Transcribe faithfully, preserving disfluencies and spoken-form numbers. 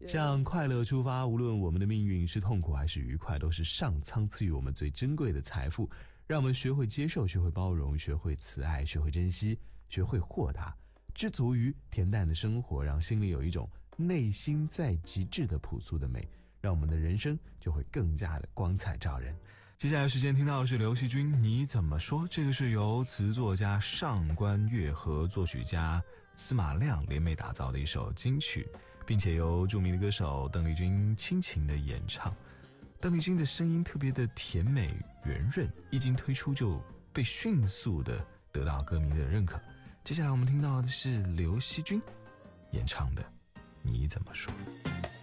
向快乐出发，无论我们的命运是痛苦还是愉快，都是上苍赐予我们最珍贵的财富，让我们学会接受，学会包容，学会慈爱，学会珍惜，学会豁达，知足于恬淡的生活，让心里有一种内心在极致的朴素的美，让我们的人生就会更加的光彩照人。接下来时间听到的是刘惜君你怎么说，这个是由词作家上官月和作曲家司马亮联袂打造的一首金曲，并且由著名的歌手邓丽君倾情的演唱。邓丽君的声音特别的甜美圆润，一经推出就被迅速的得到歌迷的认可。接下来我们听到的是刘惜君演唱的你怎么说。